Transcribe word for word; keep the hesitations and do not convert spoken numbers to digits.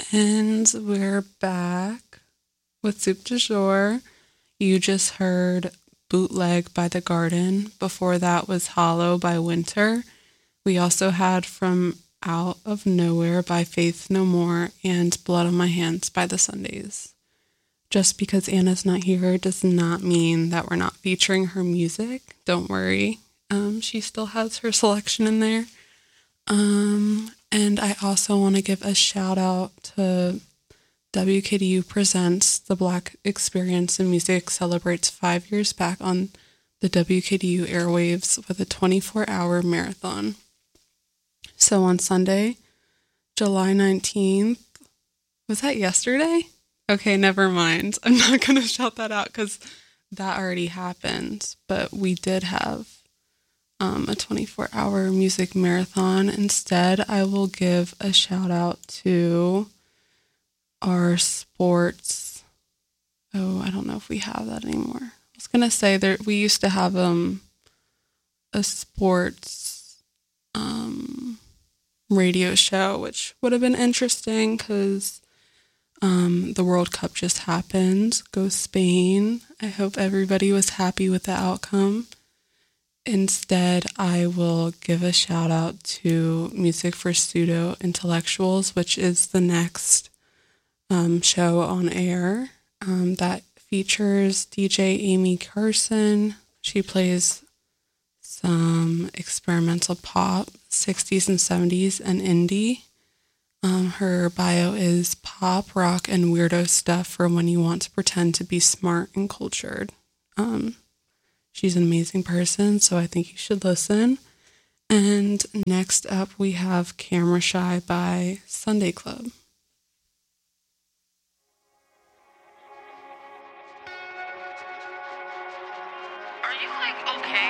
And we're back with Soup du Jour. You just heard Bootleg by The Garden. Before that was Hollow by Winter. We also had From Out of Nowhere by Faith No More and Blood on My Hands by The Sundays. Just because Anna's not here does not mean that we're not featuring her music. Don't worry. Um, she still has her selection in there. Um, and I also want to give a shout out to W K D U Presents The Black Experience in Music celebrates five years back on the W K D U airwaves with a twenty-four hour marathon. So on Sunday, July nineteenth, was that yesterday? Okay, never mind. I'm not going to shout that out because that already happened. But we did have um, a twenty-four hour music marathon. Instead, I will give a shout out to our sports. Oh, I don't know if we have that anymore. I was going to say there we used to have um a sports um radio show, which would have been interesting because um, the World Cup just happened. Go Spain. I hope everybody was happy with the outcome. Instead, I will give a shout out to Music for Pseudo Intellectuals, which is the next um, show on air um, that features D J Amy Carson. She plays some experimental pop, sixties and seventies, and indie. Um, her bio is pop, rock, and weirdo stuff for when you want to pretend to be smart and cultured. Um, she's an amazing person, so I think you should listen. And next up, we have Camera Shy by Sunday Club.